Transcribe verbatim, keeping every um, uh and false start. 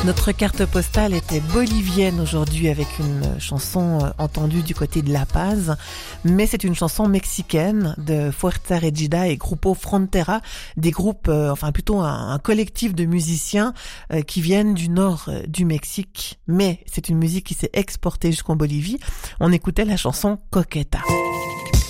Notre carte postale était bolivienne aujourd'hui avec une chanson entendue du côté de La Paz, mais c'est une chanson mexicaine de Fuerza Regida et Grupo Frontera, des groupes, euh, enfin plutôt un, un collectif de musiciens euh, qui viennent du nord euh, du Mexique, mais c'est une musique qui s'est exportée jusqu'en Bolivie. On écoutait la chanson Coqueta.